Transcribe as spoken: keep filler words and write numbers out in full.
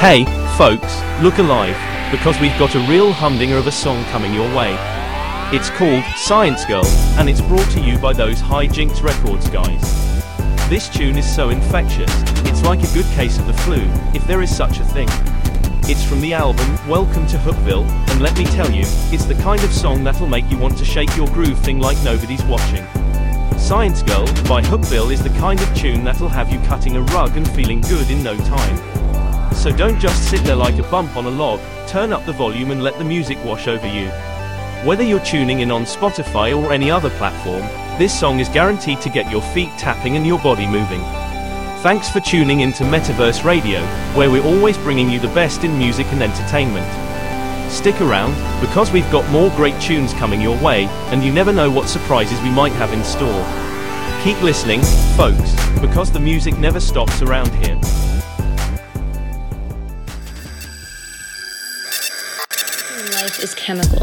Hey, folks, look alive, because we've got a real humdinger of a song coming your way. It's called Science Girl, and it's brought to you by those Hijinks Records guys. This tune is so infectious, it's like a good case of the flu, if there is such a thing. It's from the album, Welcome to Hookville, and let me tell you, it's the kind of song that'll make you want to shake your groove thing like nobody's watching. Science Girl, by Hookville is the kind of tune that'll have you cutting a rug and feeling good in no time. So don't just sit there like a bump on a log, turn up the volume and let the music wash over you. Whether you're tuning in on Spotify or any other platform, this song is guaranteed to get your feet tapping and your body moving. Thanks for tuning in to Metaverse Radio, where we're always bringing you the best in music and entertainment. Stick around, because we've got more great tunes coming your way, and you never know what surprises we might have in store. Keep listening, folks, because the music never stops around here. Life is chemical.